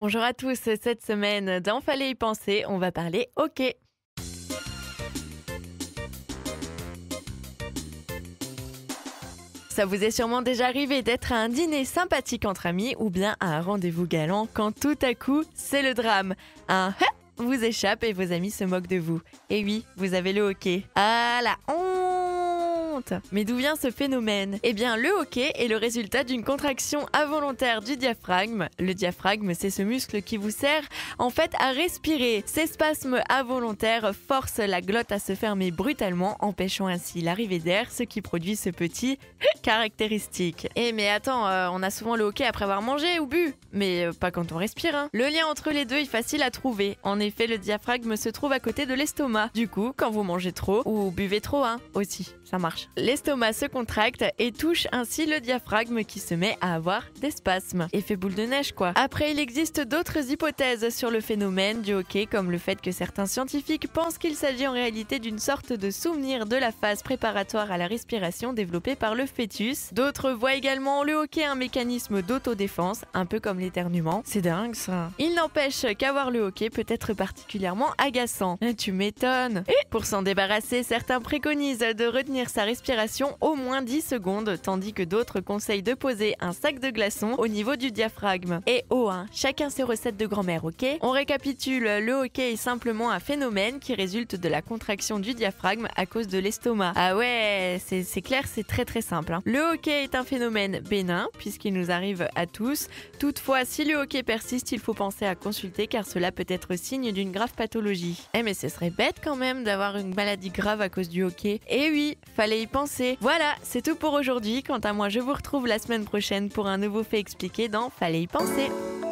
Bonjour à tous, cette semaine dans Fallait y penser, on va parler hockey. Ça vous est sûrement déjà arrivé d'être à un dîner sympathique entre amis ou bien à un rendez-vous galant quand tout à coup, c'est le drame. Un vous échappe et vos amis se moquent de vous. Et oui, vous avez le hockey. Ah la honte! Mais d'où vient ce phénomène ? Eh bien, le hockey est le résultat d'une contraction involontaire du diaphragme. Le diaphragme, c'est ce muscle qui vous sert en fait à respirer. Ces spasmes involontaires forcent la glotte à se fermer brutalement, empêchant ainsi l'arrivée d'air, ce qui produit ce petit caractéristique. Eh mais attends, on a souvent le hockey après avoir mangé ou bu, mais pas quand on respire, hein. Le lien entre les deux est facile à trouver. En effet, le diaphragme se trouve à côté de l'estomac. Du coup, quand vous mangez trop ou buvez trop, aussi, ça marche. L'estomac se contracte et touche ainsi le diaphragme qui se met à avoir des spasmes. Effet boule de neige quoi. Après, il existe d'autres hypothèses sur le phénomène du hockey, comme le fait que certains scientifiques pensent qu'il s'agit en réalité d'une sorte de souvenir de la phase préparatoire à la respiration développée par le fœtus. D'autres voient également le hockey un mécanisme d'autodéfense, un peu comme l'éternuement. C'est dingue ça. Il n'empêche qu'avoir le hockey peut être particulièrement agaçant. Tu m'étonnes. Et pour s'en débarrasser, certains préconisent de retenir sa respiration au moins 10 secondes, tandis que d'autres conseillent de poser un sac de glaçons au niveau du diaphragme. Et chacun ses recettes de grand-mère, ok ? On récapitule, le hockey est simplement un phénomène qui résulte de la contraction du diaphragme à cause de l'estomac. Ah ouais, c'est clair, c'est très très simple. Le hockey est un phénomène bénin, puisqu'il nous arrive à tous. Toutefois, si le hockey persiste, il faut penser à consulter car cela peut être signe d'une grave pathologie. Mais ce serait bête quand même d'avoir une maladie grave à cause du hockey. Et oui, fallait y penser. Voilà, c'est tout pour aujourd'hui. Quant à moi, je vous retrouve la semaine prochaine pour un nouveau fait expliqué dans Fallait y penser.